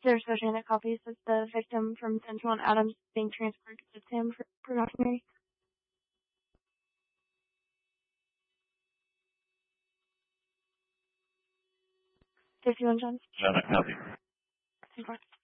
There's Virginia copies of the victim from Central and Adams being transferred to Sam for documentary. 51 John. John, I copy.